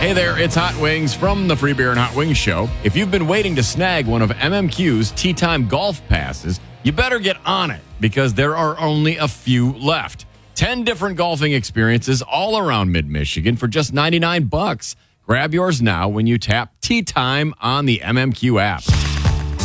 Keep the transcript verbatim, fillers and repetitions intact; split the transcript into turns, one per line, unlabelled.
Hey there, it's Hot Wings from the Free Beer and Hot Wings Show. If you've been waiting to snag one of M M Q's Tea Time Golf Passes, you better get on it because there are only a few left. Ten different golfing experiences all around mid-Michigan for just ninety-nine bucks. Grab yours now when you tap Tea Time on the M M Q app.